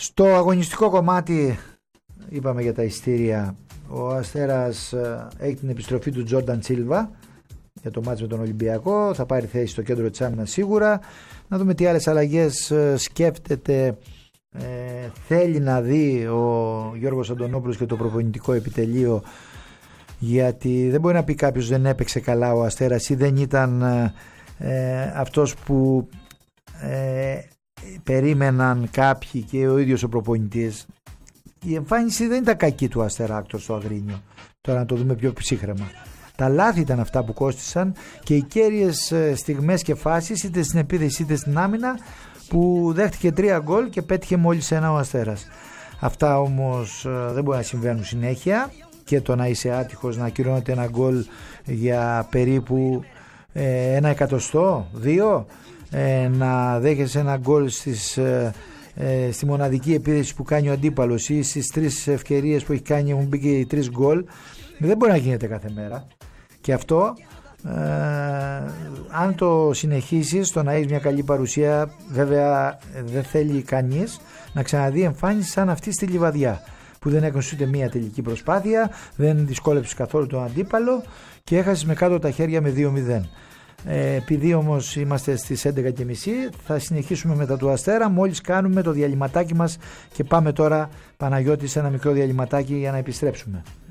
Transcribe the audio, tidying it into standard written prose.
Στο αγωνιστικό κομμάτι, είπαμε για τα ειστήρια, ο Αστέρας έχει την επιστροφή του Τζόρνταν Σίλβα για το μάτς με τον Ολυμπιακό, θα πάρει θέση στο κέντρο της άμυνας σίγουρα. Να δούμε τι άλλες αλλαγές σκέφτεται, θέλει να δει ο Γιώργος Αντωνόπουλος και το προπονητικό επιτελείο, γιατί δεν μπορεί να πει κάποιος δεν έπαιξε καλά ο Αστέρας ή δεν ήταν αυτός που περίμεναν κάποιοι και ο ίδιος ο προπονητής. Η εμφάνιση δεν ήταν κακή του Αστεράκτορ στο Αγρίνιο. Τώρα να το δούμε πιο ψύχρεμα. Τα λάθη ήταν αυτά που κόστησαν και οι κέρυες στιγμές και φάσεις, είτε στην επίθεση είτε στην άμυνα, που δέχτηκε 3 γκολ και πέτυχε μόλις ένα ο Αστέρας. Αυτά όμως δεν μπορεί να συμβαίνουν συνέχεια, και το να είσαι άτυχος να ακυρώνεται ένα γκολ για περίπου 1/100, 2, να δέχεσαι ένα γκολ στη μοναδική επίθεση που κάνει ο αντίπαλος ή στις 3 ευκαιρίες που έχει κάνει έχουν μπει και οι 3 γκολ. Δεν μπορεί να γίνεται κάθε μέρα, και αυτό αν το συνεχίσεις, το να έχεις μια καλή παρουσία, βέβαια δεν θέλει κανείς να ξαναδεί εμφάνιση σαν αυτή στη Λιβαδιά, που δεν έκανες ούτε μία τελική προσπάθεια, δεν δυσκόλεψες καθόλου τον αντίπαλο και έχασες με κάτω τα χέρια με 2-0. Επειδή όμως είμαστε στις 11:30, θα συνεχίσουμε μετά του Αστέρα μόλις κάνουμε το διαλυματάκι μας, και πάμε τώρα, Παναγιώτη, σε ένα μικρό διαλυματάκι για να επιστρέψουμε.